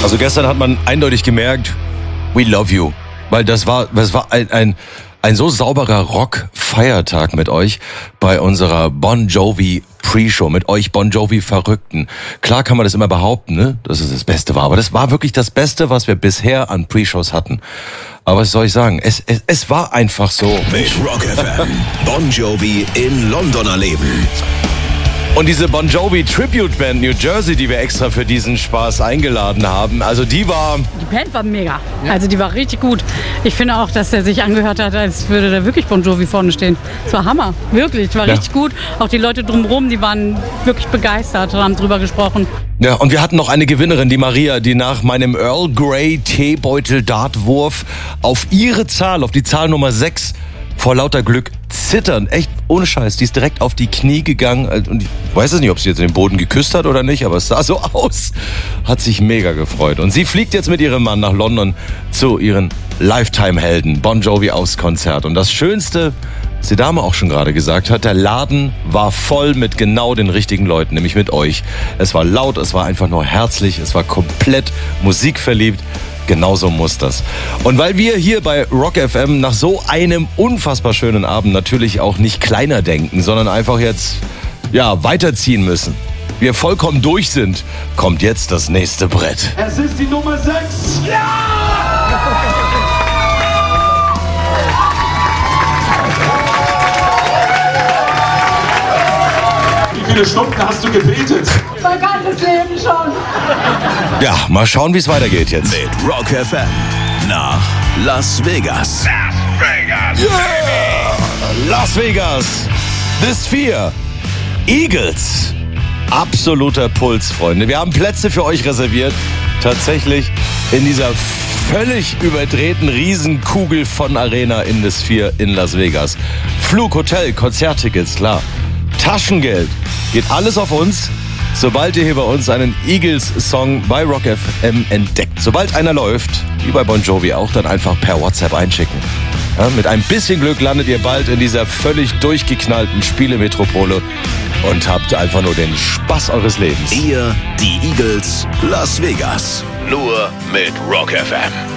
Also gestern hat man eindeutig gemerkt, we love you. Weil das war ein so sauberer Rock-Feiertag mit euch bei unserer Bon Jovi Pre-Show, mit euch Bon Jovi-Verrückten. Klar kann man das immer behaupten, ne, dass es das Beste war, aber das war wirklich das Beste, was wir bisher an Pre-Shows hatten. Aber was soll ich sagen, es war einfach so. Mit Rock FM, Bon Jovi in London erleben. Und diese Bon Jovi Tribute Band New Jersey, die wir extra für diesen Spaß eingeladen haben, also die Band war mega. Also die war richtig gut. Ich finde auch, dass er sich angehört hat, als würde da wirklich Bon Jovi vorne stehen. Es war Hammer, wirklich. Es war richtig gut. Auch die Leute drumherum, die waren wirklich begeistert und haben drüber gesprochen. Ja, und wir hatten noch eine Gewinnerin, die Maria, die nach meinem Earl Grey Teebeutel Dartwurf auf ihre Zahl, auf die Zahl Nummer 6, vor lauter Glück zittern, echt ohne Scheiß, die ist direkt auf die Knie gegangen und ich weiß es nicht, ob sie jetzt den Boden geküsst hat oder nicht, aber es sah so aus, hat sich mega gefreut. Und sie fliegt jetzt mit ihrem Mann nach London zu ihren Lifetime-Helden, Bon Jovi aufs Konzert. Und das Schönste, was die Dame auch schon gerade gesagt hat, der Laden war voll mit genau den richtigen Leuten, nämlich mit euch. Es war laut, es war einfach nur herzlich, es war komplett musikverliebt. Genauso muss das. Und weil wir hier bei Rock FM nach so einem unfassbar schönen Abend natürlich auch nicht kleiner denken, sondern einfach jetzt, weiterziehen müssen. Wir vollkommen durch sind, kommt jetzt das nächste Brett. Es ist die Nummer 6. Ja! Wie viele Stunden hast du gebetet? Mein ganzes Leben schon. Ja, mal schauen, wie es weitergeht jetzt. Mit Rock FM nach Las Vegas. Yeah! Las Vegas, The Sphere, Eagles. Absoluter Puls, Freunde. Wir haben Plätze für euch reserviert. Tatsächlich in dieser völlig überdrehten Riesenkugel von Arena in The Sphere in Las Vegas. Flug, Hotel, Konzerttickets, klar. Taschengeld. Geht alles auf uns. Sobald ihr hier bei uns einen Eagles-Song bei Rock FM entdeckt, sobald einer läuft, wie bei Bon Jovi auch, dann einfach per WhatsApp einschicken. Ja, mit ein bisschen Glück landet ihr bald in dieser völlig durchgeknallten Spielemetropole und habt einfach nur den Spaß eures Lebens. Ihr, die Eagles, Las Vegas. Nur mit Rock FM.